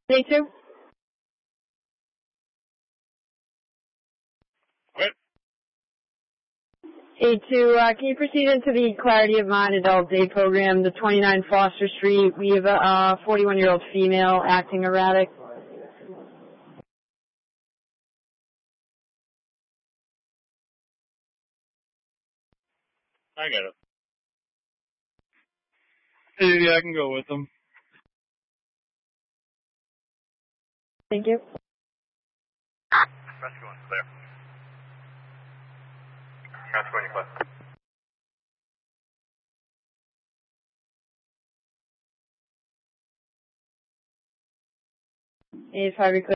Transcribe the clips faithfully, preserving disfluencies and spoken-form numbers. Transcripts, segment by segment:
A two? What? A two, uh, can you proceed into the Clarity of Mind Adult Day program, the twenty-nine Foster Street? We have a forty-one-year-old female acting erratic. I got it. Hey, yeah, I can go with them. Thank you. Rescue one's clear. Rescue one, you're clear. A five, you're clear.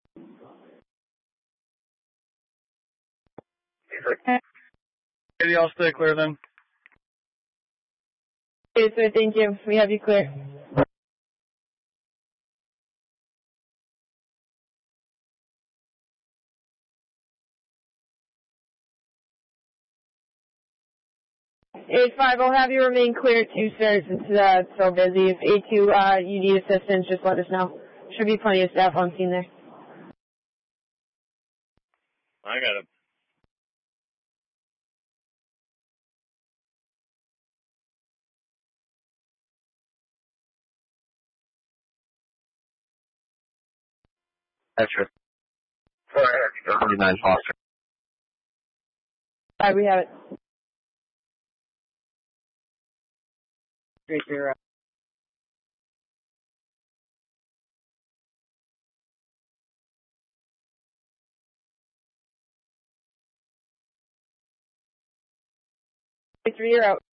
Maybe I'll stay clear then. Okay, sir, thank you. We have you clear. A five, I'll have you remain clear too, sir, since uh, it's so busy. If A two, uh, you need assistance, just let us know. Should be plenty of staff on scene there. I got it. That's true. twenty-nine Foster. All right, we have it. Great, you're right. Three, you're out.